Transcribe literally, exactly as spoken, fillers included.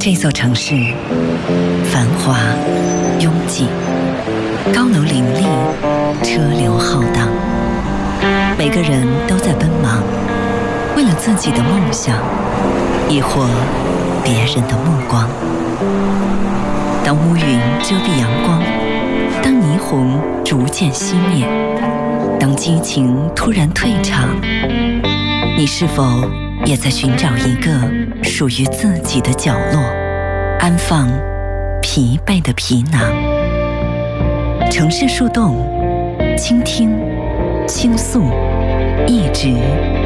这座城市繁华拥挤，高楼林立，车流浩荡，每个人都在奔忙，为了自己的梦想，亦或别人的目光。当乌云遮蔽阳光，当霓虹逐渐熄灭，当激情突然退场，你是否也在寻找一个属于自己的角落，安放疲惫的皮囊？城市树洞，倾听，倾诉，一直